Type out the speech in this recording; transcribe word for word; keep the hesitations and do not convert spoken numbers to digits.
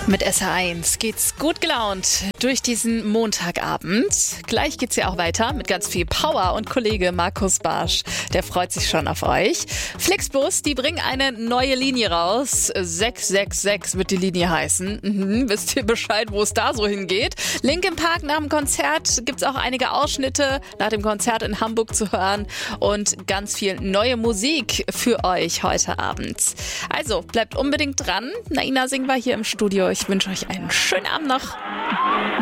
Mit S R eins geht's gut gelaunt durch diesen Montagabend. Gleich geht's ja auch weiter mit ganz viel Power und Kollege Markus Barsch, der freut sich schon auf euch. Flixbus, die bringen eine neue Linie raus. sechs sechs sechs wird die Linie heißen. Mhm, wisst ihr Bescheid, wo es da so hingeht? Linkin Park nach dem Konzert gibt's auch einige Ausschnitte nach dem Konzert in Hamburg zu hören und ganz viel neue Musik für euch heute Abend. Also bleibt unbedingt dran. Naina Singh war hier im Studio. Ich wünsche euch einen schönen Abend noch.